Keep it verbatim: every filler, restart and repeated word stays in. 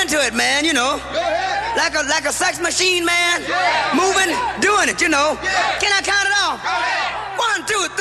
into it, man, you know. Like a like a sex machine, man. Yeah. Moving, doing it, you know. Yeah. Can I count it off? Go ahead. One, two, three.